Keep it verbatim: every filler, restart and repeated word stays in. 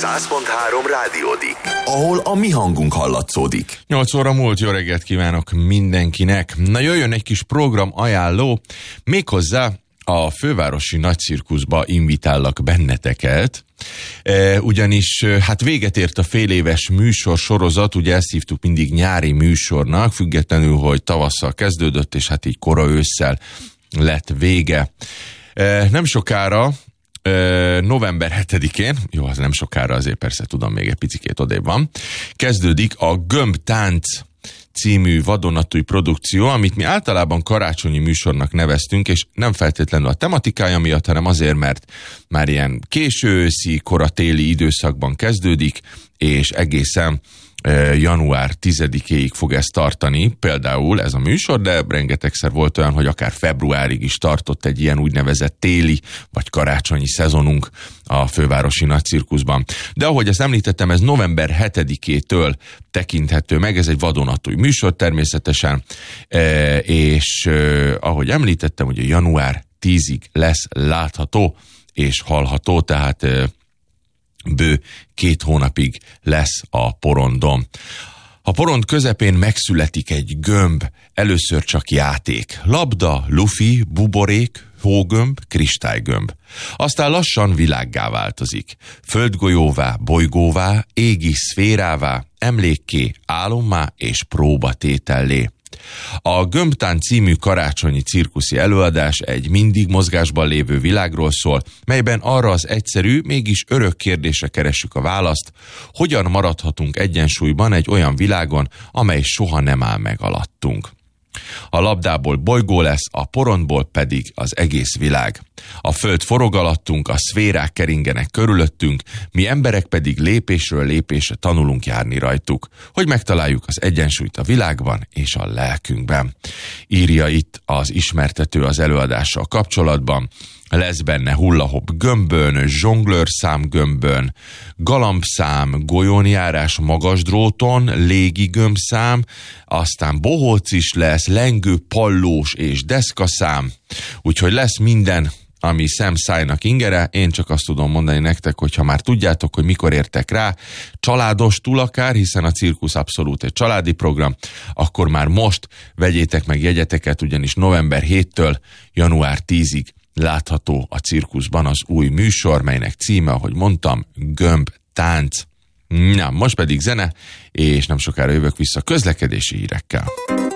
száz pont három rádiódik, ahol a mi hangunk hallatszódik. nyolc óra múlt, jó reggelt kívánok mindenkinek. Na jöjjön egy kis program ajánló, méghozzá a fővárosi nagycirkuszba invitállak benneteket, e, ugyanis hát véget ért a fél éves műsor sorozat, ugye ezt hívtuk mindig nyári műsornak, függetlenül, hogy tavasszal kezdődött, és hát így kora ősszel lett vége. E, nem sokára, e, november hetedikén, jó, az nem sokára, azért persze tudom, még egy picikét odébb van, kezdődik a Gömbtánc című vadonatúj produkció, amit mi általában karácsonyi műsornak neveztünk, és nem feltétlenül a tematikája miatt, hanem azért, mert már ilyen késő őszi, kora téli időszakban kezdődik, és egészen január tizedikéig fog ezt tartani, például ez a műsor, de rengetegszer volt olyan, hogy akár februárig is tartott egy ilyen úgynevezett téli vagy karácsonyi szezonunk a fővárosi nagycirkuszban. De ahogy ezt említettem, ez november hetedikétől tekinthető meg, ez egy vadonatúj műsor természetesen, és ahogy említettem, hogy január tizedikéig lesz látható és hallható, tehát bő két hónapig lesz a porondon. A porond közepén megszületik egy gömb, először csak játék. Labda, lufi, buborék, hógömb, kristálygömb. Aztán lassan világgá változik. Földgolyóvá, bolygóvá, égi szférává, emlékké, álommá és próbatétellé. A Gömbtánc című karácsonyi cirkuszi előadás egy mindig mozgásban lévő világról szól, melyben arra az egyszerű, mégis örök kérdésre keressük a választ, hogyan maradhatunk egyensúlyban egy olyan világon, amely soha nem áll meg alattunk. A labdából bolygó lesz, a porondból pedig az egész világ. A föld forog alattunk, a szférák keringenek körülöttünk, mi emberek pedig lépésről lépésre tanulunk járni rajtuk, hogy megtaláljuk az egyensúlyt a világban és a lelkünkben. Írja itt az ismertető az előadással kapcsolatban. Lesz benne hullahop gömbön, zsonglőrszám gömbön, galambszám, golyónjárás magas dróton, légi gömbszám, aztán bohóc is lesz, lengő pallós és deszkaszám, úgyhogy lesz minden, ami szemszájnak ingere. Én csak azt tudom mondani nektek, hogy ha már tudjátok, hogy mikor értek rá, családos túl akár, hiszen a cirkusz abszolút egy családi program, akkor már most vegyétek meg jegyeteket, ugyanis november hetedikétől január tizedikéig látható a cirkuszban az új műsor, melynek címe, ahogy mondtam, Gömbtánc. Na, most pedig zene, és nem sokára jövök vissza közlekedési hírekkel.